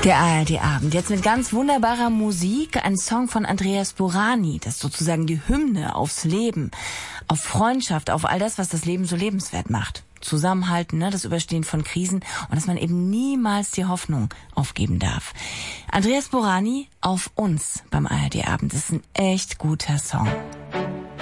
Der ARD-Abend, jetzt mit ganz wunderbarer Musik, ein Song von Andreas Burani, das ist sozusagen die Hymne aufs Leben, auf Freundschaft, auf all das, was das Leben so lebenswert macht. Zusammenhalten, das Überstehen von Krisen und dass man eben niemals die Hoffnung aufgeben darf. Andreas Burani auf uns beim ARD-Abend, das ist ein echt guter Song.